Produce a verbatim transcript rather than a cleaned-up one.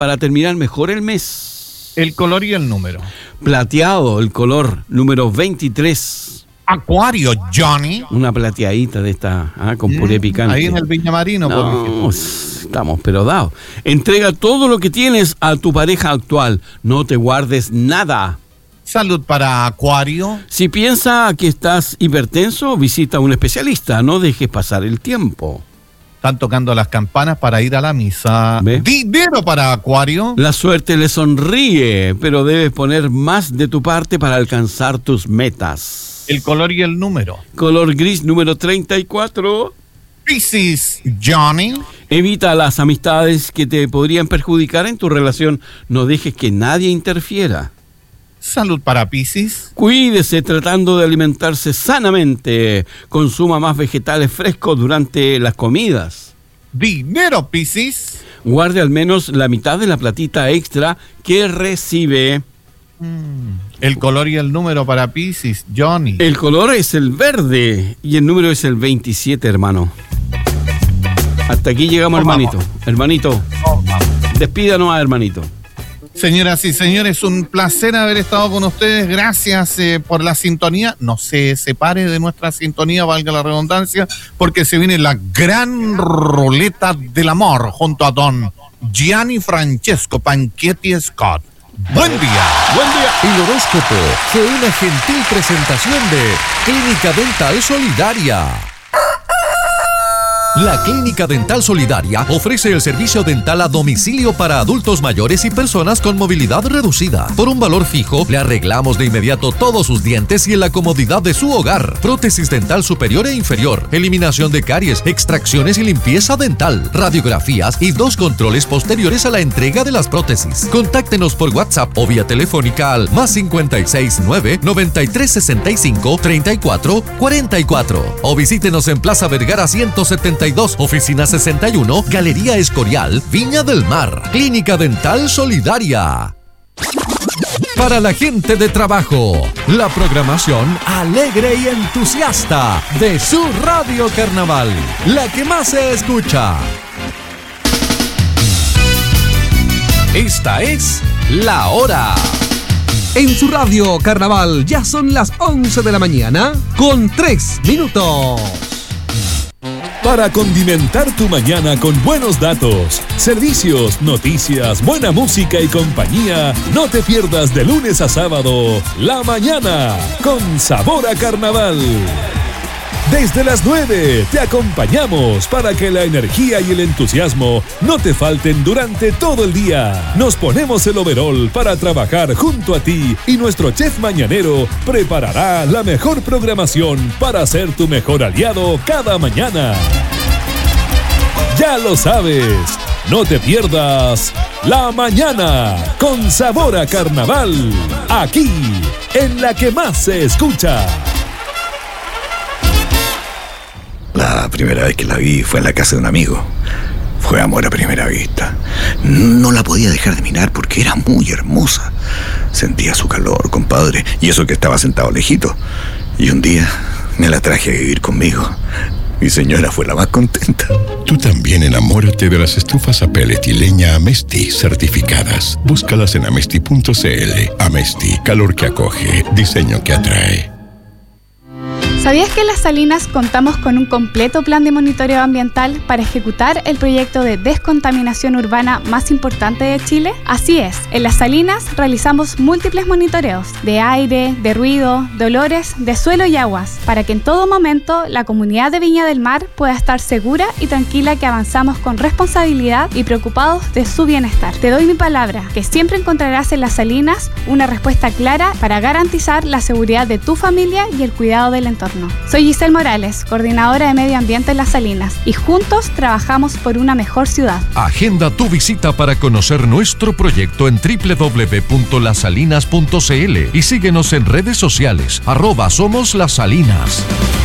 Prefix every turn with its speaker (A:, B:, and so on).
A: para terminar mejor el mes.
B: El color y el número.
A: Plateado, el color número veintitrés.
B: Acuario, Johnny.
A: Una plateadita de esta, ¿ah? Con puré picante.
B: Ahí en el Viña Marino.
A: No, estamos pero dados. Entrega todo lo que tienes a tu pareja actual. No te guardes nada.
B: Salud para Acuario.
A: Si piensa que estás hipertenso, visita a un especialista. No dejes pasar el tiempo.
B: Están tocando las campanas para ir a la misa.
A: ¿Ve?
B: Dinero para Acuario.
A: La suerte le sonríe, pero debes poner más de tu parte para alcanzar tus metas.
B: El color y el número.
A: Color gris número treinta y cuatro.
B: Piscis, Johnny.
A: Evita las amistades que te podrían perjudicar en tu relación. No dejes que nadie interfiera.
B: Salud para Piscis.
A: Cuídese tratando de alimentarse sanamente. Consuma más vegetales frescos durante las comidas.
B: Dinero, Piscis.
A: Guarde al menos la mitad de la platita extra que recibe.
B: Mm. El color y el número para Piscis, Johnny.
A: El color es el verde y el número es el veintisiete, hermano. Hasta aquí llegamos, oh, hermanito. Vamos. Hermanito, oh, despídanos, hermanito.
B: Señoras y señores, un placer haber estado con ustedes. Gracias eh, por la sintonía. No se separe de nuestra sintonía, valga la redundancia, porque se viene la gran ruleta del amor junto a don Gianni Francesco Panchetti Scott. Buen día.
A: Buen día.
C: El horóscopo fue una gentil presentación de Clínica Dental Solidaria. La Clínica Dental Solidaria ofrece el servicio dental a domicilio para adultos mayores y personas con movilidad reducida. Por un valor fijo, le arreglamos de inmediato todos sus dientes y en la comodidad de su hogar. Prótesis dental superior e inferior, eliminación de caries, extracciones y limpieza dental, radiografías y dos controles posteriores a la entrega de las prótesis. Contáctenos por WhatsApp o vía telefónica al más cincuenta y seis nueve, noventa y tres sesenta y cinco, treinta y cuatro cuarenta y cuatro o visítenos en Plaza Vergara ciento setenta y dos, oficina sesenta y uno, Galería Escorial, Viña del Mar. Clínica Dental Solidaria. Para la gente de trabajo, la programación alegre y entusiasta de su Radio Carnaval, la que más se escucha. Esta es La Hora. En su Radio Carnaval ya son las once de la mañana con tres minutos.
D: Para condimentar tu mañana con buenos datos, servicios, noticias, buena música y compañía, no te pierdas de lunes a sábado La Mañana con Sabor a Carnaval. Desde las nueve te acompañamos para que la energía y el entusiasmo no te falten durante todo el día. Nos ponemos el overol para trabajar junto a ti y nuestro chef mañanero preparará la mejor programación para ser tu mejor aliado cada mañana. Ya lo sabes, no te pierdas La Mañana con Sabor a Carnaval, aquí en la que más se escucha.
E: La primera vez que la vi fue en la casa de un amigo. Fue amor a primera vista. No la podía dejar de mirar porque era muy hermosa. Sentía su calor, compadre, y eso que estaba sentado lejito. Y un día me la traje a vivir conmigo. Mi señora fue la más contenta.
F: Tú también enamórate de las estufas a pellet y leña Amesti certificadas. Búscalas en amesti punto cl. Amesti, calor que acoge, diseño que atrae.
G: ¿Sabías que en Las Salinas contamos con un completo plan de monitoreo ambiental para ejecutar el proyecto de descontaminación urbana más importante de Chile? Así es, en Las Salinas realizamos múltiples monitoreos de aire, de ruido, de olores, de suelo y aguas, para que en todo momento la comunidad de Viña del Mar pueda estar segura y tranquila que avanzamos con responsabilidad y preocupados de su bienestar. Te doy mi palabra, que siempre encontrarás en Las Salinas una respuesta clara para garantizar la seguridad de tu familia y el cuidado del entorno. Soy Giselle Morales, coordinadora de Medio Ambiente en Las Salinas, y juntos trabajamos por una mejor ciudad.
C: Agenda tu visita para conocer nuestro proyecto en doble u doble u doble u punto las salinas punto c l y síguenos en redes sociales, arroba Somos Las Salinas.